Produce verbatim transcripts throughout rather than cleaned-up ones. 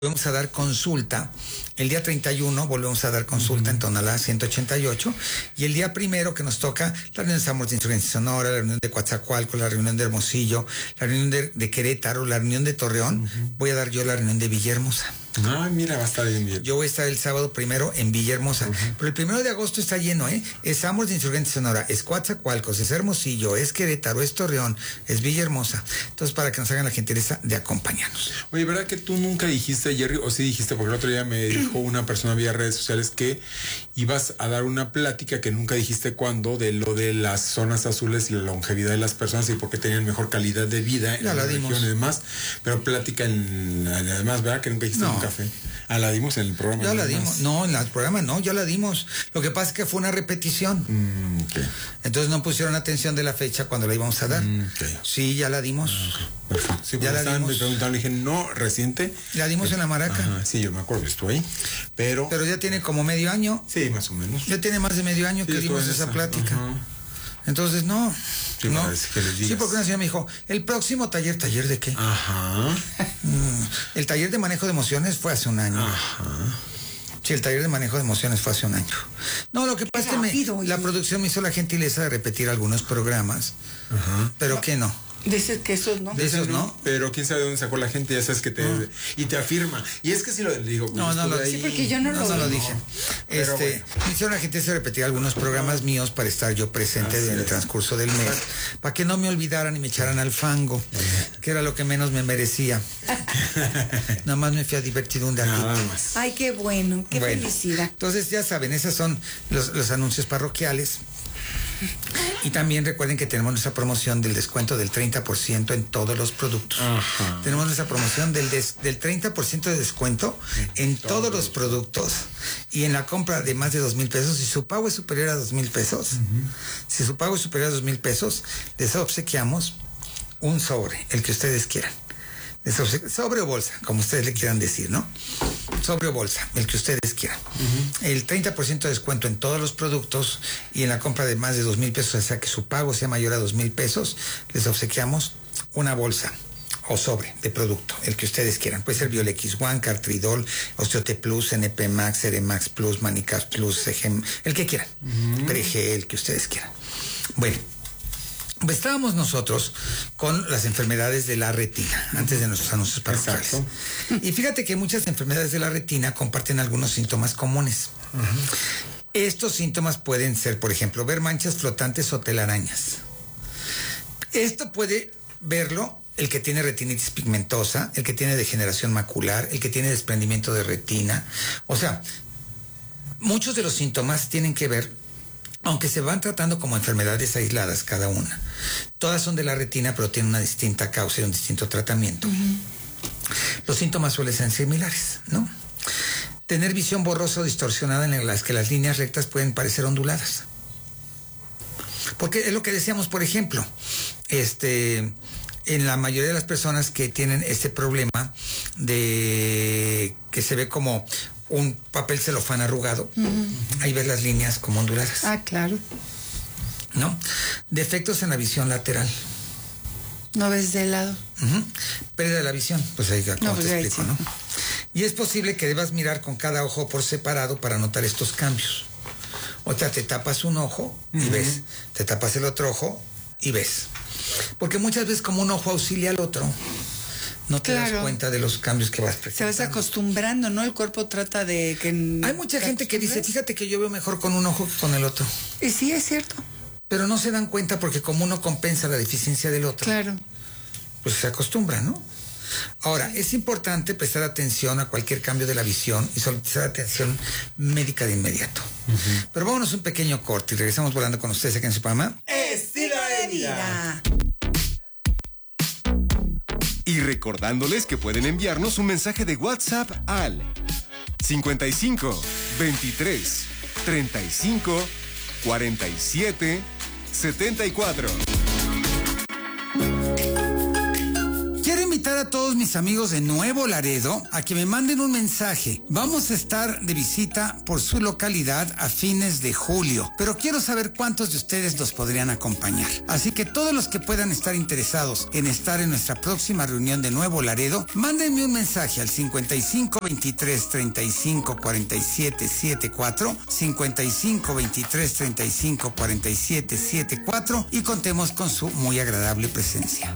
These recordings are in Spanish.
volvemos a dar consulta. El día treinta y uno volvemos a dar consulta uh-huh. en Tonalá ciento ochenta y ocho. Y el día primero que nos toca la reunión de San Martín de Sonora, la reunión de Coatzacoalcos, la reunión de Hermosillo, la reunión de, de Querétaro, la reunión de Torreón, uh-huh. voy a dar yo la reunión de Villahermosa. Ah, mira, va a estar bien, bien. Yo voy a estar el sábado primero en Villahermosa. Uh-huh. Pero el primero de agosto está lleno, ¿eh? Es Amos de Insurgentes Sonora, es Coatzacoalcos, es Hermosillo, es Querétaro, es Torreón, es Villahermosa. Entonces, para que nos hagan la gentileza de acompañarnos. Oye, ¿verdad que tú nunca dijiste, Jerry, o sí dijiste, porque el otro día me dijo una persona vía redes sociales que ibas a dar una plática que nunca dijiste cuándo, de lo de las zonas azules y la longevidad de las personas y por qué tenían mejor calidad de vida en ya la la región y demás? Pero plática en, además, ¿verdad? Que nunca dijiste no. un café. Ah, la dimos en el programa. Ya la dimos. No, en el programa no, ya la dimos. Lo que pasa es que fue una repetición. Mm, okay. Entonces no pusieron atención de la fecha cuando la íbamos a dar. Mm, okay. Sí, ya la dimos. Okay. Perfecto. Sí, ya la estaban, dimos. Me preguntaban, le dije, no, reciente. La dimos eh, en la Maraca. Ajá, sí, yo me acuerdo, estuve ahí. Pero. Pero ya tiene como medio año. Sí, más o menos. Ya tiene más de medio año sí, que dimos esa, esa plática. Uh-huh. Entonces, no. Sí, no. Que les digas. Sí, porque una señora me dijo, el próximo taller, ¿taller de qué? Ajá. Mm, el taller de manejo de emociones fue hace un año. Ajá. Sí, el taller de manejo de emociones fue hace un año. No, lo que pasa es que me, la producción me hizo la gentileza de repetir algunos programas, ajá. pero no. que no. Dices que esos no. De esos no. Pero quién sabe dónde sacó la gente, ya sabes que te. No. Y te afirma. Y es que si lo digo. Pues no, no lo sí, porque yo no, no, lo, no lo dije. No. Este, bueno. Me hicieron la gentileza de repetir algunos programas míos para estar yo presente en el transcurso del mes, para que no me olvidaran y me echaran al fango, que era lo que menos me merecía. Nada más me fui a divertir un ratito. Nada más. Ay, qué bueno, qué bueno, felicidad. Entonces, ya saben, esos son los, los anuncios parroquiales. Y también recuerden que tenemos nuestra promoción del descuento del treinta por ciento en todos los productos. Ajá. Tenemos nuestra promoción del, des, del treinta por ciento de descuento en todos, todos los productos y en la compra de más de dos mil pesos. Si su pago es superior a dos mil pesos, uh-huh. si su pago es superior a dos mil pesos, les obsequiamos un sobre, el que ustedes quieran. Sobre o bolsa, como ustedes le quieran decir, ¿no? Sobre o bolsa, el que ustedes quieran. Uh-huh. El treinta por ciento de descuento en todos los productos y en la compra de más de dos mil pesos, o sea que su pago sea mayor a dos mil pesos, les obsequiamos una bolsa o sobre de producto, el que ustedes quieran. Puede ser Biolex One, Cartridol, Osteote Plus, N P Max, Ceremax Plus, Manicas Plus, C G M, el que quieran. Uh-huh. Prege, el que ustedes quieran. Bueno. Estábamos nosotros con las enfermedades de la retina, antes de nuestros anuncios parroquiales. Exacto. Y fíjate que muchas enfermedades de la retina comparten algunos síntomas comunes. Uh-huh. Estos síntomas pueden ser, por ejemplo, ver manchas flotantes o telarañas. Esto puede verlo el que tiene retinitis pigmentosa, el que tiene degeneración macular, el que tiene desprendimiento de retina. O sea, muchos de los síntomas tienen que ver, aunque se van tratando como enfermedades aisladas cada una. Todas son de la retina, pero tienen una distinta causa y un distinto tratamiento. Uh-huh. Los síntomas suelen ser similares, ¿no? Tener visión borrosa o distorsionada en las que las líneas rectas pueden parecer onduladas. Porque es lo que decíamos, por ejemplo, este, en la mayoría de las personas que tienen este problema de que se ve como un papel celofán arrugado, uh-huh. ahí ves las líneas como onduladas. Ah, claro. ¿No? Defectos en la visión lateral. ¿No ves de lado? Uh-huh. Pérdida de la visión, pues ahí como no, te pues explico, sí. ¿no? Y es posible que debas mirar con cada ojo por separado para notar estos cambios. O sea, te tapas un ojo y uh-huh. ves, te tapas el otro ojo y ves. Porque muchas veces como un ojo auxilia al otro, no te claro. das cuenta de los cambios que vas presentando. Se vas acostumbrando, ¿no? El cuerpo trata de que... Hay mucha gente que dice, fíjate que yo veo mejor con un ojo que con el otro. Y sí, es cierto. Pero no se dan cuenta porque como uno compensa la deficiencia del otro, claro, pues se acostumbra, ¿no? Ahora, es importante prestar atención a cualquier cambio de la visión y solicitar atención médica de inmediato. Uh-huh. Pero vámonos un pequeño corte y regresamos volando con ustedes aquí en su programa Estilo de Vida. Y recordándoles que pueden enviarnos un mensaje de WhatsApp al cincuenta y cinco, veintitrés, treinta y cinco, cuarenta y siete, setenta y cuatro. Quiero invitar a a todos mis amigos de Nuevo Laredo a que me manden un mensaje. Vamos a estar de visita por su localidad a fines de julio, pero quiero saber cuántos de ustedes nos podrían acompañar. Así que todos los que puedan estar interesados en estar en nuestra próxima reunión de Nuevo Laredo, mándenme un mensaje al cincuenta y cinco veintitrés treinta y cinco cuarenta y siete setenta y cuatro, cincuenta y cinco veintitrés treinta y cinco cuarenta y siete setenta y cuatro y contemos con su muy agradable presencia.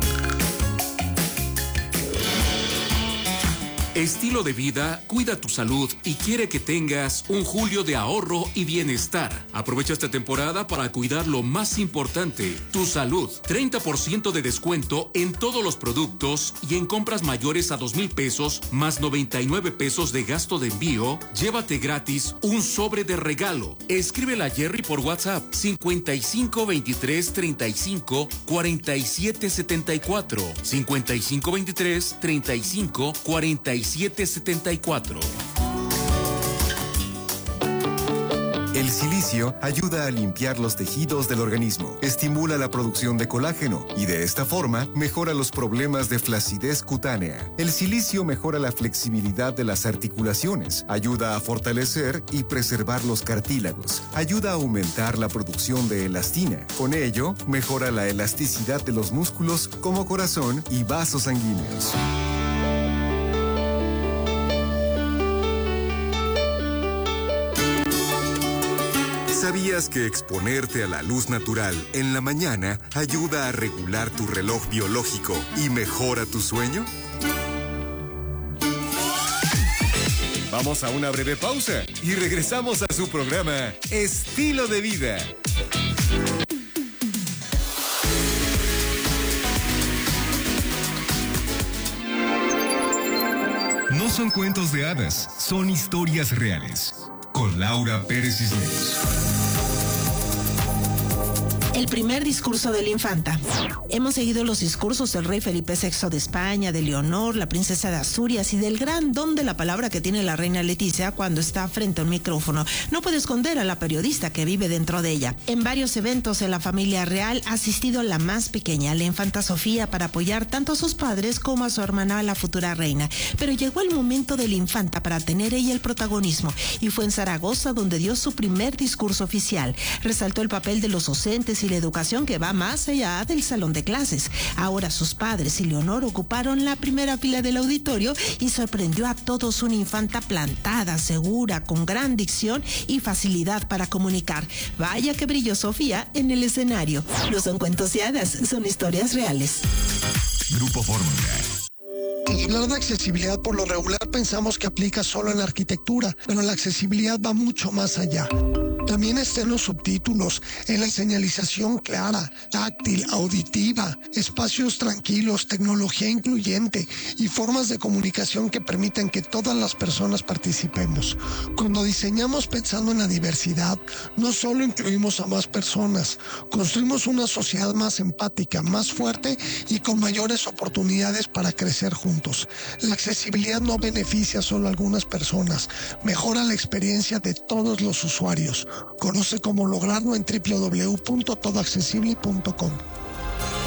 Estilo de vida cuida tu salud y quiere que tengas un julio de ahorro y bienestar. Aprovecha esta temporada para cuidar lo más importante, tu salud. treinta por ciento de descuento en todos los productos y en compras mayores a dos mil pesos más noventa y nueve pesos de gasto de envío. Llévate gratis un sobre de regalo. Escríbele a Jerry por WhatsApp cincuenta y cinco veintitrés treinta y cinco cuarenta y siete setenta y cuatro, cincuenta y cinco veintitrés treinta y cinco cuarenta y siete setenta y cuatro. El silicio ayuda a limpiar los tejidos del organismo, estimula la producción de colágeno y de esta forma mejora los problemas de flacidez cutánea. El silicio mejora la flexibilidad de las articulaciones, ayuda a fortalecer y preservar los cartílagos, ayuda a aumentar la producción de elastina. Con ello, mejora la elasticidad de los músculos como corazón y vasos sanguíneos. ¿Sabías que exponerte a la luz natural en la mañana ayuda a regular tu reloj biológico y mejora tu sueño? Vamos a una breve pausa y regresamos a su programa Estilo de Vida. No son cuentos de hadas, son historias reales. Con Laura Pérez Cisneros. El primer discurso de la infanta. Hemos seguido los discursos del rey Felipe sexto de España, de Leonor, la princesa de Asturias y del gran don de la palabra que tiene la reina Leticia cuando está frente a un micrófono. No puede esconder a la periodista que vive dentro de ella. En varios eventos en la familia real ha asistido la más pequeña, la infanta Sofía, para apoyar tanto a sus padres como a su hermana, la futura reina. Pero llegó el momento de la infanta para tener ella el protagonismo y fue en Zaragoza donde dio su primer discurso oficial. Resaltó el papel de los docentes y la educación que va más allá del salón de clases. Ahora sus padres y Leonor ocuparon la primera fila del auditorio y sorprendió a todos una infanta plantada, segura, con gran dicción y facilidad para comunicar. Vaya que brilló Sofía en el escenario. No son cuentos de hadas, son historias reales. Grupo Fórmula. Al hablar de accesibilidad, por lo regular pensamos que aplica solo en la arquitectura, pero la accesibilidad va mucho más allá. También está en los subtítulos, en la señalización clara, táctil, auditiva, espacios tranquilos, tecnología incluyente y formas de comunicación que permiten que todas las personas participemos. Cuando diseñamos pensando en la diversidad, no solo incluimos a más personas, construimos una sociedad más empática, más fuerte y con mayores oportunidades para crecer juntos. La accesibilidad no beneficia solo a algunas personas, mejora la experiencia de todos los usuarios. Conoce cómo lograrlo en doble u doble u doble u punto todo accesible punto com.